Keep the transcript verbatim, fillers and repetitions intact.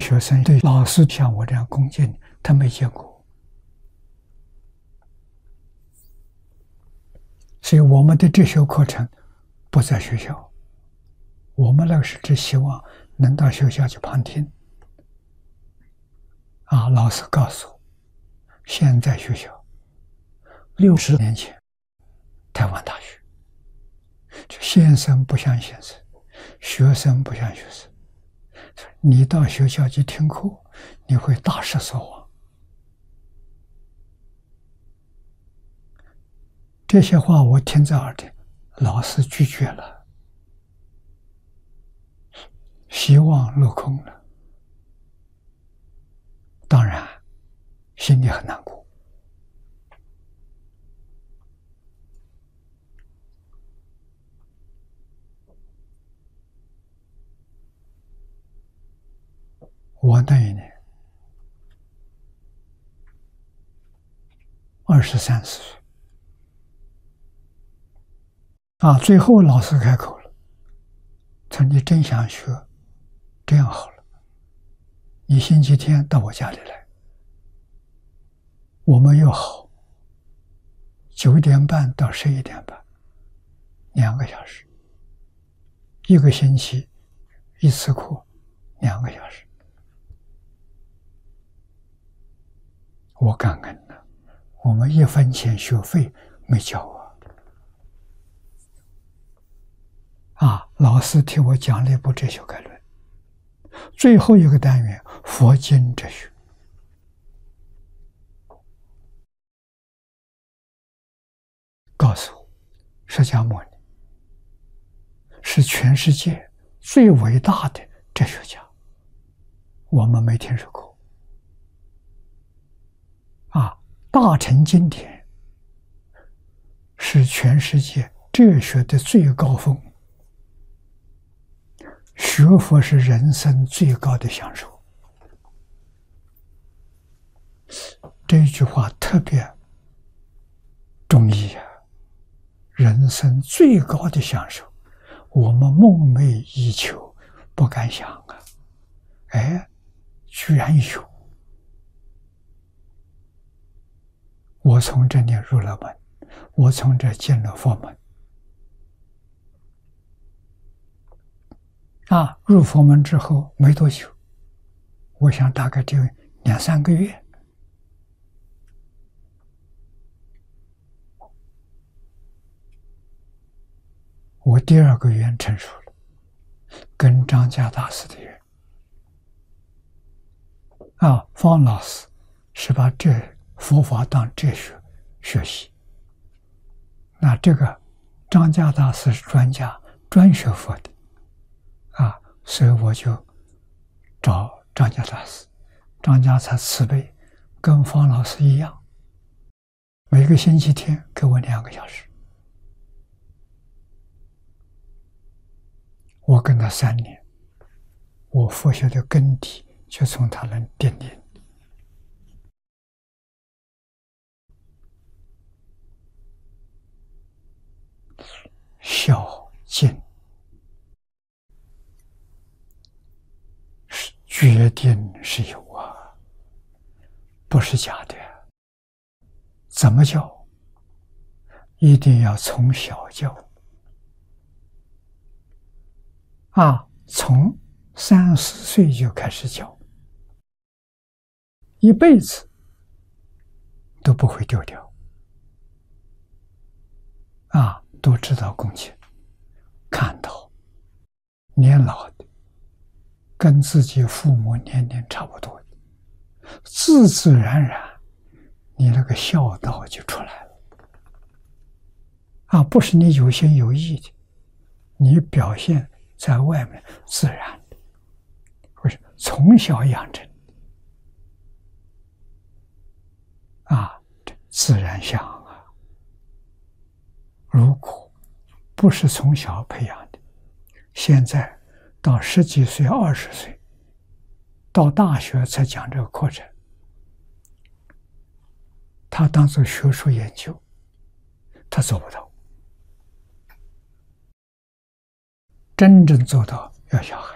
学生对老师像我这样恭敬，他没见过。所以我们的哲学课程不在学校，我们那个是只希望能到学校去旁听。啊，老师告诉我，现在学校六十年前，台湾大学，就先生不像先生，学生不像学生。你到学校去听课，你会大失所望。这些话我听在耳边，老师拒绝了，希望落空了。当然，心里很难过。我那一年二十三四岁啊，最后老师开口了，说你真想学，这样好了，你星期天到我家里来，我们约好九点半到十一点半，两个小时，一个星期一次课，两个小时。我感恩了，我们一分钱学费没交啊！啊，老师替我讲了一部《哲学概论》，最后一个单元佛经哲学，告诉我，释迦牟尼是全世界最伟大的哲学家，我们没听说过。啊，大乘经典是全世界哲学的最高峰，学佛是人生最高的享受。这句话特别中意啊！人生最高的享受，我们梦寐以求，不敢想啊！哎，居然有！我从这里入了门，我从这进了佛门。啊，入佛门之后没多久，我想大概就两三个月，我第二个愿成熟了，跟张家大师的愿。啊，方老师是把这佛法当哲学学习，那这个张家大师是专家，专学佛的啊，所以我就找张家大师，张家才慈悲，跟方老师一样，每个星期天给我两个小时，我跟他三年，我佛学的根底就从他那奠定。孝敬是决定是有啊，不是假的。怎么教？一定要从小教啊，从三四岁就开始教，一辈子都不会丢掉啊。都知道恭敬，看到年老的跟自己父母年龄差不多的，自自然然你那个孝道就出来了啊，不是你有心有意的，你表现在外面自然的，或是从小养成啊，自然相啊。如果不是从小培养的，现在到十几岁、二十岁，到大学才讲这个课程，他当做学术研究，他做不到。真正做到要小孩，